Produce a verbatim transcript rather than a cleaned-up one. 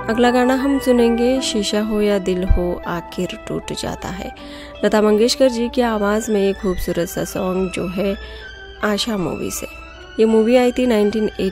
अगला गाना हम सुनेंगे शीशा हो या दिल हो आखिर टूट जाता है। लता मंगेशकर जी की आवाज़ में एक खूबसूरत सा सॉन्ग जो है आशा मूवी से। ये मूवी आई थी नाइनटीन